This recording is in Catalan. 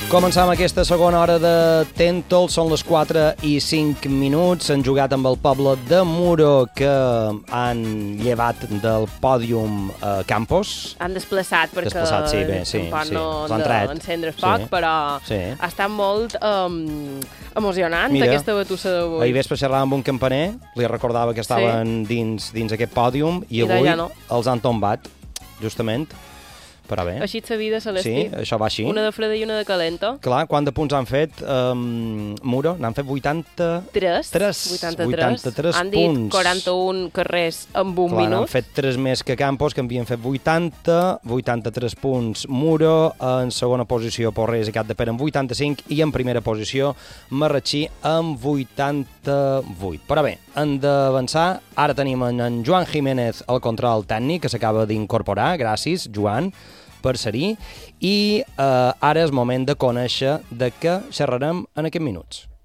Començam aquesta segona hora de Tentol, són les 4:05. S'han jugat amb el poble de Muro, que han llevat del pòdium Campos. Han desplaçat perquè sí, bé, sí, tampoc no l'han han tret. d'encendre foc, Sí. però Sí. ha estat molt emocionant Mira, aquesta batussa d'avui. Ahir vespre xerrava amb un campaner, li recordava que estaven dins aquest pòdium i I avui d'allà no. els han tombat, justament. Però bé. Així és la vida, Celestí. Sí, això va així. Una de freda i una de calenta. Clar, quant de punts han fet? Muro, n'han fet 83. 83 han dit punts. 41 carrers en un Clar, minut. han fet 3 més que Campos, que havien fet 83 punts. Muro, en segona posició Porrés i Capdepera amb 85 i en primera posició Marratxí amb 88. Però bé, hem d'avançar. Ara tenim en Joan Jiménez al control tècnic, que s'acaba d'incorporar. Gràcies, Joan, per ser-hi. I ara és moment de conèixer de què xerrarem en aquests minuts.